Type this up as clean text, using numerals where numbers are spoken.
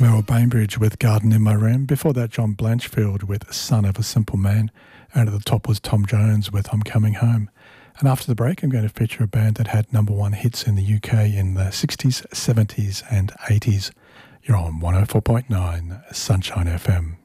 Merrill Bainbridge with Garden in My Room. Before that, John Blanchfield with Son of a Simple Man. And at the top was Tom Jones with I'm Coming Home. And after the break, I'm going to feature a band that had number one hits in the UK in the 60s, 70s and 80s. You're on 104.9 Sunshine FM.